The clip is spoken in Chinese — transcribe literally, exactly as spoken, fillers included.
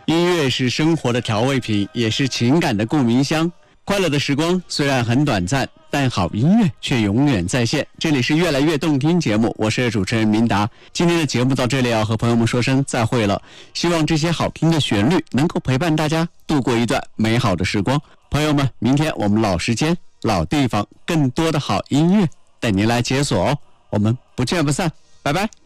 音乐是生活的调味品，也是情感的共鸣箱。快乐的时光虽然很短暂，但好音乐却永远在线。这里是越来越动听节目，我是主持人明达。今天的节目到这里要和朋友们说声再会了，希望这些好听的旋律能够陪伴大家度过一段美好的时光。朋友们，明天我们老时间老地方更多的好音乐带您来解锁哦，我们不见不散，拜拜。